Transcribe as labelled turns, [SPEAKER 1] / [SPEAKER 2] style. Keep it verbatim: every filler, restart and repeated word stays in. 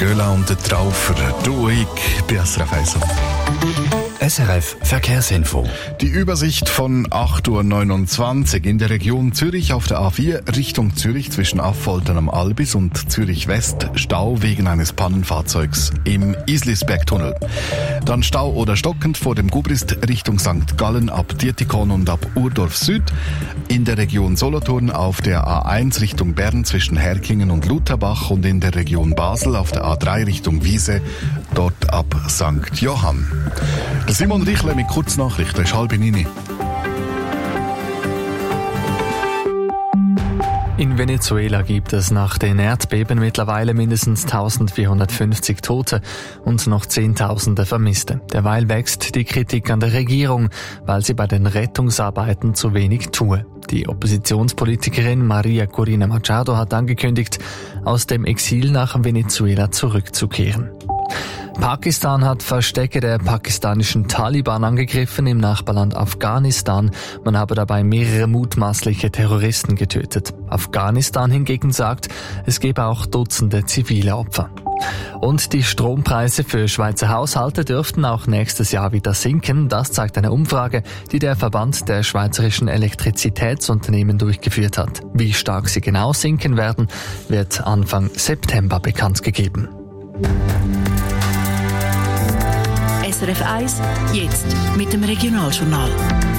[SPEAKER 1] Göla und der Traufer. Du, ich bin S R F eins.
[SPEAKER 2] S R F Verkehrsinfo.
[SPEAKER 1] Die Übersicht von acht Uhr neunundzwanzig in der Region Zürich auf der A vier Richtung Zürich zwischen Affoltern am Albis und Zürich West Stau wegen eines Pannenfahrzeugs im Islisbergtunnel. Dann Stau oder stockend vor dem Gubrist Richtung Sankt Gallen ab Dietikon und ab Urdorf Süd. In der Region Solothurn auf der A eins Richtung Bern zwischen Herkingen und Lutherbach und in der Region Basel auf der A drei Richtung Wiese, dort ab Sankt Johann. Simon Richle mit Kurznachrichten, es ist halb neun.
[SPEAKER 3] In Venezuela gibt es nach den Erdbeben mittlerweile mindestens eintausendvierhundertfünfzig Tote und noch Zehntausende Vermisste. Derweil wächst die Kritik an der Regierung, weil sie bei den Rettungsarbeiten zu wenig tue. Die Oppositionspolitikerin Maria Corina Machado hat angekündigt, aus dem Exil nach Venezuela zurückzukehren. Pakistan hat Verstecke der pakistanischen Taliban angegriffen im Nachbarland Afghanistan. Man habe dabei mehrere mutmaßliche Terroristen getötet. Afghanistan hingegen sagt, es gebe auch Dutzende zivile Opfer. Und die Strompreise für Schweizer Haushalte dürften auch nächstes Jahr wieder sinken. Das zeigt eine Umfrage, die der Verband der schweizerischen Elektrizitätsunternehmen durchgeführt hat. Wie stark sie genau sinken werden, wird Anfang September bekannt gegeben.
[SPEAKER 4] S R F eins, jetzt mit dem Regionaljournal.